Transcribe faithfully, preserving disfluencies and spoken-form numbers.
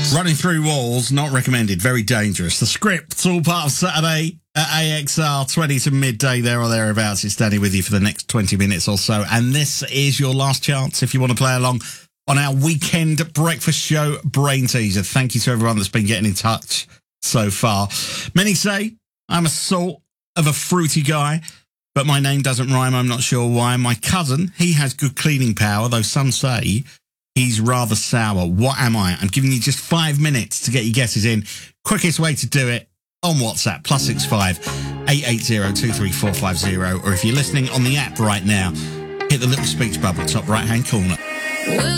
Running through walls, not recommended, very dangerous. The Scripts, all part of Saturday at A X R, twenty to midday, there or thereabouts. It's Danny with you for the next twenty minutes or so. And this is your last chance if you want to play along on our weekend breakfast show, Brain Teaser. Thank you to everyone that's been getting in touch so far. Many say I'm a sort of a fruity guy, but my name doesn't rhyme. I'm not sure why. My cousin, he has good cleaning power, though some say he's rather sour. What am I? I'm giving you just five minutes to get your guesses in. Quickest way to do it on WhatsApp, plus six five eight eight zero two three four five zero. Or if you're listening on the app right now, hit the little speech bubble top right hand corner.